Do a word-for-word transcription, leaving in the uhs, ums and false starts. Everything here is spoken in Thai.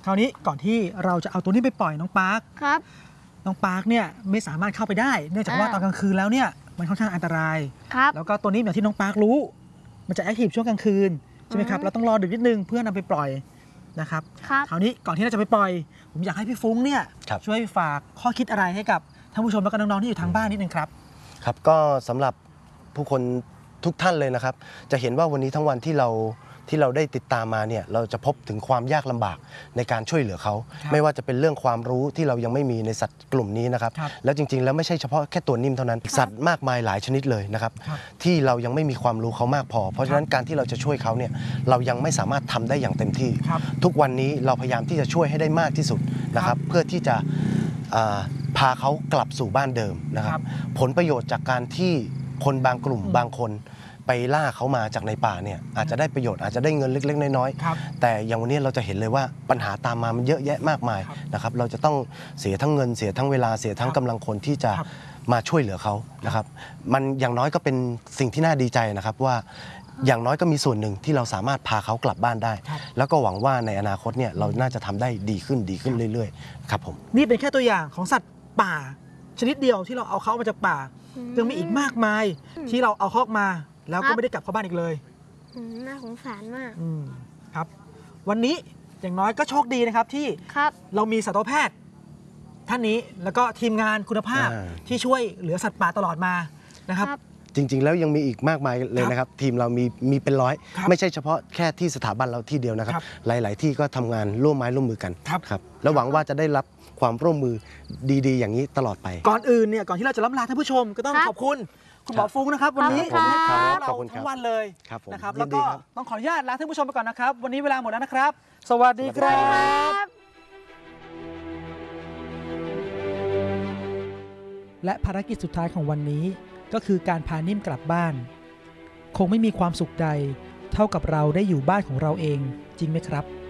คราวนี้ก่อนที่เราจะเอาตัวนี้ไปปล่อยน้องปาร์คครับน้องปาร์คเนี่ยไม่สามารถเข้าไปได้เนื่องจากว่าตอนกลางคืนแล้วเนี่ยมันค่อนข้างอันตรายครับแล้วก็ตัวนี้อย่างที่น้องปาร์ครู้มันจะแอคทีฟช่วงกลางคืนใช่ไหมครับเราต้องรอดึกนิดนึงเพื่อนำไปปล่อยนะครับคราวนี้ก่อนที่เราจะไปปล่อยผมอยากให้พี่ฟุ้งเนี่ยช่วยฝากข้อคิดอะไรให้กับท่านผู้ชมและก็น้องๆที่อยู่ทางบ้านนิดนึงครับครับก็สำหรับผู้คนทุกท่านเลยนะครับจะเห็นว่าวันนี้ทั้งวันที่เราที่เราได้ติดตามมาเนี่ยเราจะพบถึงความยากลำบากในการช่วยเหลือเขาไม่ว่าจะเป็นเรื่องความรู้ที่เรายังไม่มีในสัตว์กลุ่มนี้นะครับแล้วจริงๆแล้วไม่ใช่เฉพาะแค่ตัวนิ่มเท่านั้นสัตว์มากมายหลายชนิดเลยนะครับที่เรายังไม่มีความรู้เขามากพอเพราะฉะนั้นการที่เราจะช่วยเขาเนี่ยเรายังไม่สามารถทำได้อย่างเต็มที่ทุกวันนี้เราพยายามที่จะช่วยให้ได้มากที่สุดนะครับเพื่อที่จะพาเขากลับสู่บ้านเดิมนะครับผลประโยชน์จากการที่คนบางกลุ่มบางคนไปล่าเขามาจากในป่าเนี่ยอาจจะได้ประโยชน์อาจจะได้เงินเล็กๆน้อยๆแต่อย่างวันนี้เราจะเห็นเลยว่าปัญหาตามมามันเยอะแยะมากมายนะครับเราจะต้องเสียทั้งเงินเสียทั้งเวลาเสียทั้งกำลังคนที่จะมาช่วยเหลือเขานะครับมันอย่างน้อยก็เป็นสิ่งที่น่าดีใจนะครับว่าอย่างน้อยก็มีส่วนหนึ่งที่เราสามารถพาเขากลับบ้านได้แล้วก็หวังว่าในอนาคตเนี่ยเราน่าจะทำได้ดีขึ้นดีขึ้นเรื่อยๆครับผมนี่เป็นแค่ตัวอย่างของสัตว์ป่าชนิดเดียวที่เราเอาเขามาจากป่ายังมีอีกมากมายที่เราเอาเขาออกมาแล้วก็ไม่ได้กลับเข้าบ้านอีกเลยน่าสงสารมากครับวันนี้อย่างน้อยก็โชคดีนะครับที่เรามีสัตวแพทย์ท่านนี้แล้วก็ทีมงานคุณภาพที่ช่วยเหลือสัตว์ป่าตลอดมานะครับจริงๆแล้วยังมีอีกมากมายเลยนะครับทีมเรามีมีเป็นร้อยไม่ใช่เฉพาะแค่ที่สถาบันเราที่เดียวนะครับหลายๆที่ก็ทำงานร่วมไม้ร่วมมือกันครับและหวังว่าจะได้รับความร่วมมือดีๆอย่างนี้ตลอดไปก่อนอื่นเนี่ยก่อนที่เราจะล้ำลาท่านผู้ชมก็ต้องขอบคุณคุณหมอฟุ้งนะครับวันนี้เราทั้งวันเลยนะครับแล้วก็ต้องขออนุญาตลาท่านผู้ชมไปก่อนนะครับวันนี้เวลาหมดแล้วนะครับสวัสดีครับและภารกิจสุดท้ายของวันนี้ก็คือการพานิ่มกลับบ้านคงไม่มีความสุขใดเท่ากับเราได้อยู่บ้านของเราเองจริงไหมครับ